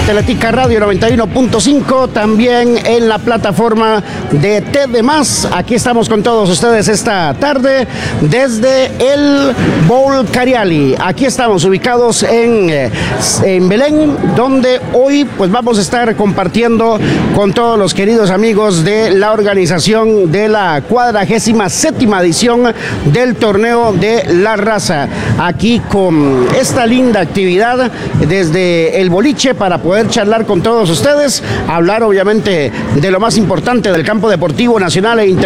Teletica Radio 91.5, también en la plataforma de TD+. Aquí estamos con todos ustedes esta tarde desde el Bowl Cariali. Aquí estamos ubicados en Belén, donde hoy pues vamos a estar compartiendo con todos los queridos amigos de la organización de la 47ª edición del torneo de la raza. Aquí con esta linda actividad desde el boliche para poder charlar con todos ustedes, hablar obviamente de lo más importante del campo deportivo nacional e internacional.